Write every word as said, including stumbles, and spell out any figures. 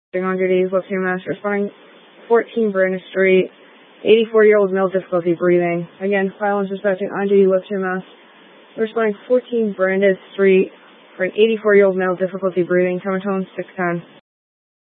On duty, left two mass, responding fourteen Brandon Street, eighty-four-year-old male, difficulty breathing. Again, file and suspecting on duty, left two mass, responding fourteen Brandon Street for an eighty-four-year-old male, difficulty breathing, comatose six ten.